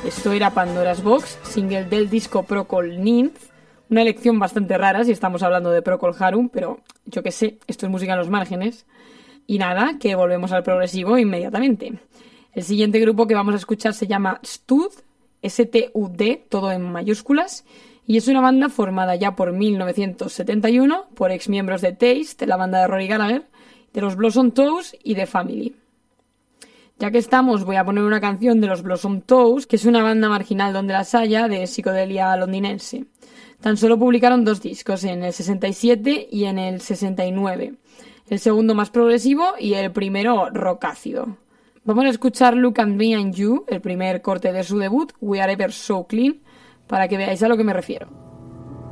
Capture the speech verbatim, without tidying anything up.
Esto era Pandora's Box, single del disco Procol Ninth. Una elección bastante rara si estamos hablando de Procol Harum, pero yo qué sé, esto es música en los márgenes. Y nada, que volvemos al progresivo inmediatamente. El siguiente grupo que vamos a escuchar se llama Stud, S T U D, todo en mayúsculas, y es una banda formada ya por mil novecientos setenta y uno por exmiembros de Taste, la banda de Rory Gallagher, de los Blossom Toes y de Family. Ya que estamos, voy a poner una canción de los Blossom Toes, que es una banda marginal donde las haya, de psicodelia londinense. Tan solo publicaron dos discos, en el sesenta y siete y en el sesenta y nueve. El segundo más progresivo y el primero rock ácido. Vamos a escuchar Look at Me and You, el primer corte de su debut, We Are Ever So Clean, para que veáis a lo que me refiero.